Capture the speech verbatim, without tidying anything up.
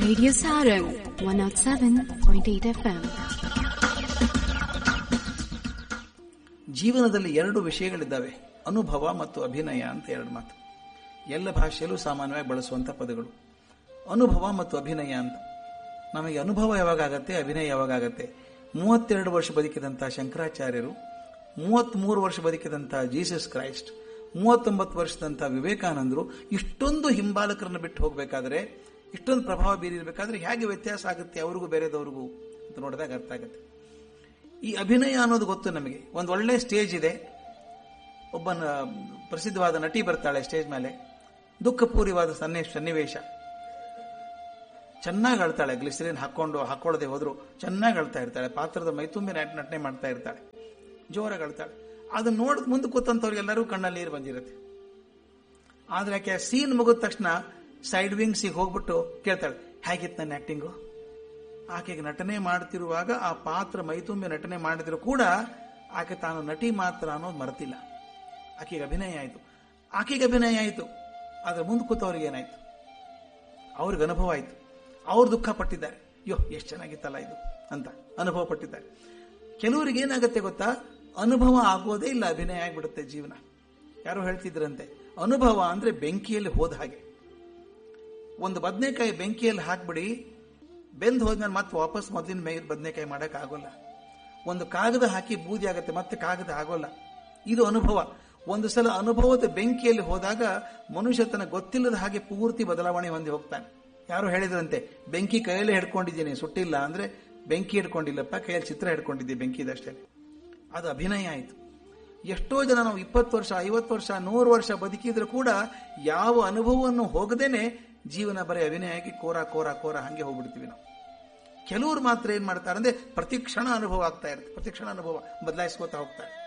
Radio Sarang, one oh seven point eight F M. ಜೀವನದಲ್ಲಿ ಎರಡು ವಿಷಯಗಳಿದ್ದಾವೆ, ಅನುಭವ ಮತ್ತು ಅಭಿನಯ ಅಂತ ಎರಡು ಮಾತು. ಎಲ್ಲ ಭಾಷೆಯಲ್ಲೂ ಸಾಮಾನ್ಯವಾಗಿ ಬಳಸುವಂಥ ಪದಗಳು ಅನುಭವ ಮತ್ತು ಅಭಿನಯ ಅಂತ. ನಮಗೆ ಅನುಭವ ಯಾವಾಗತ್ತೆ, ಅಭಿನಯ ಯಾವಾಗತ್ತೆ? ಮೂವತ್ತೆರಡು ವರ್ಷ ಬದುಕಿದಂಥ ಶಂಕರಾಚಾರ್ಯರು, ಮೂವತ್ಮೂರು ವರ್ಷ ಬದುಕಿದಂಥ ಜೀಸಸ್ ಕ್ರೈಸ್ಟ್, ಮೂವತ್ತೊಂಬತ್ತು ವರ್ಷದಂಥ ವಿವೇಕಾನಂದರು ಇಷ್ಟೊಂದು ಹಿಂಬಾಲಕರನ್ನು ಬಿಟ್ಟು ಹೋಗಬೇಕಾದ್ರೆ, ಇಷ್ಟೊಂದು ಪ್ರಭಾವ ಬೀರಿರಬೇಕಾದ್ರೆ ಹೇಗೆ ವ್ಯತ್ಯಾಸ ಆಗುತ್ತೆ ಅವ್ರಿಗೂ ಬೇರೆದವ್ರಿಗೂ ಅಂತ ನೋಡಿದಾಗ ಅರ್ಥ ಆಗುತ್ತೆ. ಈ ಅಭಿನಯ ಅನ್ನೋದು ಗೊತ್ತು ನಮಗೆ. ಒಂದು ಒಳ್ಳೆ ಸ್ಟೇಜ್ ಇದೆ, ಒಬ್ಬ ಪ್ರಸಿದ್ಧವಾದ ನಟಿ ಬರ್ತಾಳೆ ಸ್ಟೇಜ್ ಮೇಲೆ, ದುಃಖಪೂರ್ಯವಾದ ಸನ್ನಿ ಸನ್ನಿವೇಶ, ಚೆನ್ನಾಗಿ ಅಳ್ತಾಳೆ, ಗ್ಲಿಸರಿನ್ ಹಾಕೊಂಡು ಹಾಕೊಳ್ಳದೆ ಹೋದ್ರು ಚೆನ್ನಾಗಿ ಅಳ್ತಾ ಇರ್ತಾಳೆ, ಪಾತ್ರದ ಮೈತುಂಬಿ ನಟನೆ ಮಾಡ್ತಾ ಇರ್ತಾಳೆ, ಜೋರಾಗಿ ಅಳ್ತಾಳೆ. ಅದನ್ನ ನೋಡಿದ ಮುಂದೆ ಕೂತಂತವ್ರಿಗೆಲ್ಲರೂ ಕಣ್ಣಲ್ಲಿ ನೀರು ಬಂದಿರುತ್ತೆ. ಆದ್ರೆ ಯಾಕೆ ಸೀನ್ ಮುಗಿದ ತಕ್ಷಣ ಸೈಡ್ ವಿಂಗ್ಸಿಗೆ ಹೋಗ್ಬಿಟ್ಟು ಕೇಳ್ತಾಳೆ, ಹೇಗಿತ್ತು ನನ್ನ ಆಕ್ಟಿಂಗು? ಆಕೆಗೆ ನಟನೆ ಮಾಡ್ತಿರುವಾಗ ಆ ಪಾತ್ರ ಮೈತುಂಬಿ ನಟನೆ ಮಾಡಿದ್ರು ಕೂಡ ಆಕೆ ತಾನು ನಟಿ ಮಾತ್ರ ಅನ್ನೋದು ಮರೆತಿಲ್ಲ. ಆಕೆಗೆ ಅಭಿನಯ ಆಯಿತು, ಆಕೆಗೆ ಅಭಿನಯ ಆಯಿತು. ಆದ್ರೆ ಮುಂದೆ ಕೂತವ್ರಿಗೆ ಏನಾಯ್ತು? ಅವ್ರಿಗೆ ಅನುಭವ ಆಯಿತು, ಅವ್ರು ದುಃಖ ಪಟ್ಟಿದ್ದಾರೆ, ಅಯ್ಯೋ ಎಷ್ಟು ಚೆನ್ನಾಗಿತ್ತಲ್ಲ ಇದು ಅಂತ ಅನುಭವ ಪಟ್ಟಿದ್ದಾರೆ. ಕೆಲವರಿಗೆ ಏನಾಗುತ್ತೆ ಗೊತ್ತಾ, ಅನುಭವ ಆಗೋದೇ ಇಲ್ಲ, ಅಭಿನಯ ಆಗಿಬಿಡುತ್ತೆ ಜೀವನ. ಯಾರೋ ಹೇಳ್ತಿದ್ರಂತೆ, ಅನುಭವ ಅಂದ್ರೆ ಬೆಂಕಿಯಲ್ಲಿ ಹೋದ ಹಾಗೆ. ಒಂದು ಬದನೆಕಾಯಿ ಬೆಂಕಿಯಲ್ಲಿ ಹಾಕ್ಬಿಡಿ, ಬೆಂದು ಹೋದ್ಮೇಲೆ ಮತ್ತೆ ವಾಪಸ್ ಮೊದಲಿನ ಮೇಲ್ ಬದನೆಕಾಯಿ ಮಾಡಕ್ ಆಗೋಲ್ಲ. ಒಂದು ಕಾಗದ ಹಾಕಿ ಬೂದಿ ಆಗುತ್ತೆ, ಮತ್ತೆ ಕಾಗದ ಆಗೋಲ್ಲ. ಇದು ಅನುಭವ. ಒಂದು ಸಲ ಅನುಭವದ ಬೆಂಕಿಯಲ್ಲಿ ಹೋದಾಗ ಮನುಷ್ಯ ತನ್ನ ಗೊತ್ತಿಲ್ಲದ ಹಾಗೆ ಪೂರ್ತಿ ಬದಲಾವಣೆ ಹೊಂದಿ ಹೋಗ್ತಾನೆ. ಯಾರು ಹೇಳಿದ್ರಂತೆ, ಬೆಂಕಿ ಕೈಯಲ್ಲಿ ಹಿಡ್ಕೊಂಡಿದ್ದೀನಿ ಸುಟ್ಟಿಲ್ಲ ಅಂದ್ರೆ, ಬೆಂಕಿ ಹಿಡ್ಕೊಂಡಿಲ್ಲಪ್ಪ, ಕೈಯಲ್ಲಿ ಚಿತ್ರ ಹಿಡ್ಕೊಂಡಿದ್ದೆ ಬೆಂಕಿದಷ್ಟೇ. ಅದು ಅಭಿನಯ ಆಯಿತು. ಎಷ್ಟೋ ಜನ ನಾವು ಇಪ್ಪತ್ತು ವರ್ಷ ಐವತ್ತು ವರ್ಷ ನೂರು ವರ್ಷ ಬದುಕಿದ್ರು ಕೂಡ ಯಾವ ಅನುಭವವನ್ನು ಹೋಗದೇನೆ ಜೀವನ ಬರೀ ಅಭಿನಯ ಆಗಿ ಕೋರ ಕೋರ ಕೋರ ಹಂಗೆ ಹೋಗ್ಬಿಡ್ತೀವಿ ನಾವು. ಕೆಲವರು ಮಾತ್ರ ಏನ್ ಮಾಡ್ತಾರೆ ಅಂದ್ರೆ ಪ್ರತಿ ಕ್ಷಣ ಅನುಭವ ಆಗ್ತಾ ಇರುತ್ತೆ, ಪ್ರತಿ ಕ್ಷಣ ಅನುಭವ ಬದಲಾಯಿಸ್ಕೋತಾ ಹೋಗ್ತಾರೆ.